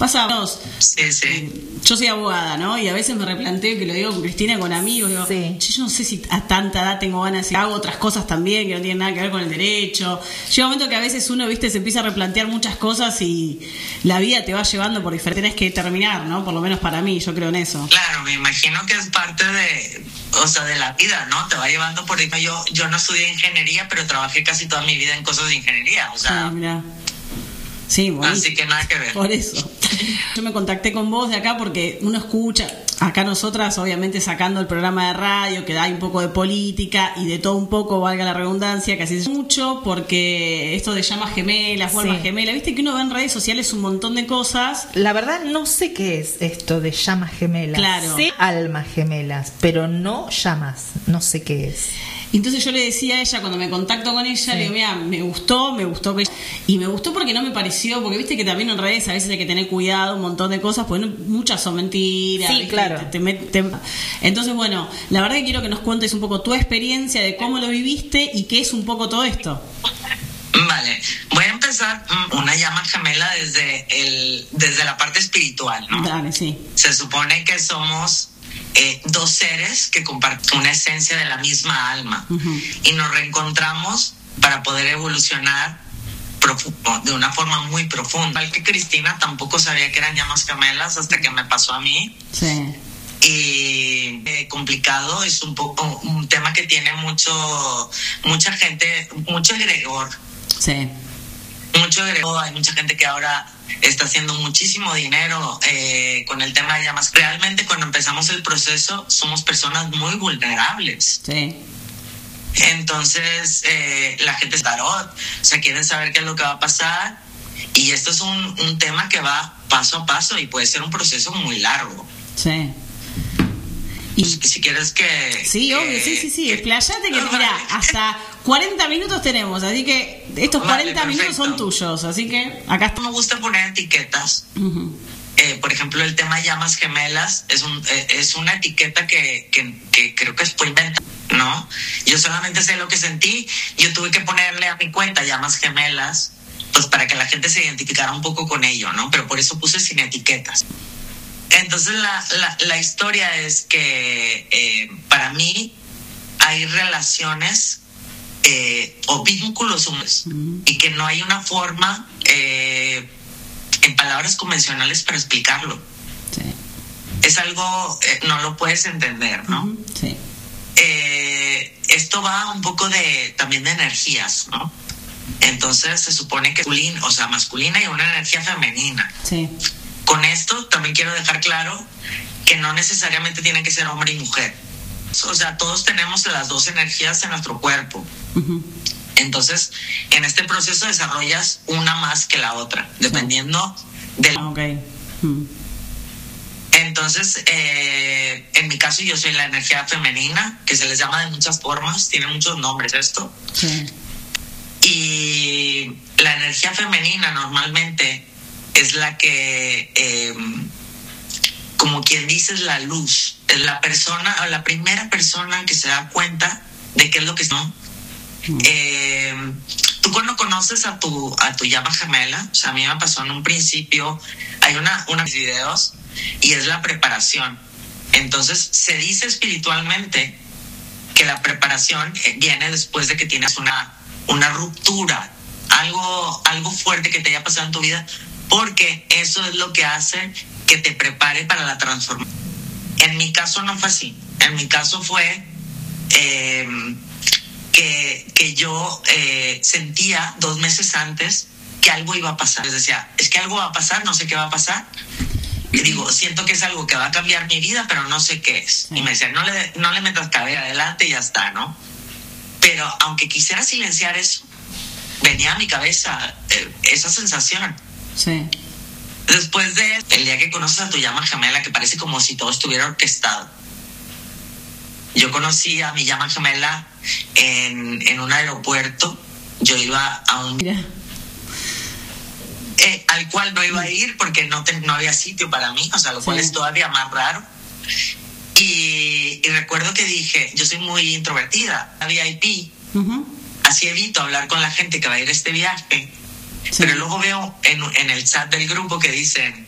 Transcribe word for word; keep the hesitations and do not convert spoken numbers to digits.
Pasamos. Sí, sí. Yo soy abogada, ¿no? Y a veces me replanteo, que lo digo con Cristina, con amigos, digo, Sí. yo no sé si a tanta edad tengo ganas, si hago otras cosas también que no tienen nada que ver con el derecho. Llega un momento que a veces uno, viste, se empieza a replantear muchas cosas y la vida te va llevando por diferentes, tenés que terminar, ¿no? Por lo menos para mí, yo creo en eso. Claro, me imagino que es parte de, o sea, de la vida, ¿no? Te va llevando por... Yo, yo no estudié ingeniería, pero trabajé casi toda mi vida en cosas de ingeniería, o sea... Ah, mirá. Sí, bueno. Así que nada que ver. Por eso. Yo me contacté con vos de acá porque uno escucha, acá nosotras obviamente sacando el programa de radio que da un poco de política y de todo un poco, valga la redundancia, que así es mucho, porque esto de llamas gemelas, formas Sí. gemelas, viste que uno ve en redes sociales un montón de cosas. La verdad no sé qué es esto de llamas gemelas. Claro. Sé almas gemelas, pero no llamas. No sé qué es. Entonces yo le decía a ella, cuando me contacto con ella, Sí. le digo, mira, me gustó, me gustó que... Y me gustó porque no me pareció, porque viste que también en redes a veces hay que tener cuidado, un montón de cosas, porque no- muchas son mentiras. Sí, ¿viste? claro. Te- te met- te- Entonces, bueno, la verdad que quiero que nos cuentes un poco tu experiencia de cómo lo viviste y qué es un poco todo esto. Vale, voy a empezar mm, una llama gemela desde, el, desde la parte espiritual, ¿no? Dale, sí. Se supone que somos eh, dos seres que comparten una esencia de la misma alma Ujú. y nos reencontramos para poder evolucionar profu- de una forma muy profunda. Igual que Cristina tampoco sabía que eran llamas gemelas hasta que me pasó a mí. Sí. Y eh, complicado, es un poco un tema que tiene mucho mucha gente, mucho egregor. Sí. Mucho egregor, hay mucha gente que ahora está haciendo muchísimo dinero eh, con el tema de llamas. Realmente cuando empezamos el proceso somos personas muy vulnerables. Sí. Entonces eh, la gente es tarot, o sea, quieren saber qué es lo que va a pasar. Y esto es un, un tema que va paso a paso y puede ser un proceso muy largo. Sí. Y Si quieres que... sí, obvio, que- sí, sí, sí. que- Explayate que, Vale. mira, hasta cuarenta minutos tenemos, así que estos Vale, cuarenta minutos son perfecto. tuyos, así que acá No está. me gusta poner etiquetas. Ujú. Eh, por ejemplo, el tema llamas gemelas es, un, eh, es una etiqueta que, que, que creo que fue inventada, ¿no? Yo solamente sé lo que sentí. Yo tuve que ponerle a mi cuenta llamas gemelas, pues para que la gente se identificara un poco con ello, ¿no? Pero por eso puse sin etiquetas. Entonces la, la, la historia es que eh, para mí hay relaciones eh, o vínculos humanos Ujú. y que no hay una forma eh, en palabras convencionales para explicarlo. Sí. Es algo, eh, no lo puedes entender, ¿no? Ujú. Sí. Eh, esto va un poco de también de energías, ¿no? Entonces se supone que masculina, o sea, masculina y una energía femenina. Sí. Con esto también quiero dejar claro que no necesariamente tiene que ser hombre y mujer. O sea, todos tenemos las dos energías en nuestro cuerpo. Ujú. Entonces, en este proceso desarrollas una más que la otra, dependiendo del... Ah, ok. Mm. Entonces, eh, en mi caso yo soy la energía femenina, que se les llama de muchas formas, tiene muchos nombres esto. Sí. Y la energía femenina normalmente es la que, eh, como quien dice, es la luz. Es la persona, o la primera persona que se da cuenta de qué es lo que ¿no? Mm. Eh, tú cuando conoces a tu, a tu llama gemela, o sea, a mí me pasó en un principio, hay una, unos videos y es la preparación. Entonces se dice espiritualmente que la preparación eh, viene después de que tienes una, una ruptura, algo, algo fuerte que te haya pasado en tu vida, porque eso es lo que hace que te prepare para la transformación. En mi caso no fue así. En mi caso fue eh, que, que yo eh, sentía dos meses antes que algo iba a pasar. Les decía, es que algo va a pasar, no sé qué va a pasar. Y digo, siento que es algo que va a cambiar mi vida, pero no sé qué es. Sí. Y me decían, no le, no le metas cabeza, adelante y ya está, ¿no? Pero aunque quisiera silenciar eso, venía a mi cabeza eh, esa sensación. Sí. Después de el día que conoces a tu llama gemela, que parece como si todo estuviera orquestado. Yo conocí a mi llama gemela en, en un aeropuerto. Yo iba a un... Mira. Eh, al cual no iba a ir porque no, te, no había sitio para mí, o sea, lo Sí. cual es todavía más raro. Y, y recuerdo que dije, yo soy muy introvertida, a V I P, Ujú. así evito hablar con la gente que va a ir a este viaje. Sí. Pero luego veo en, en el chat del grupo que dicen,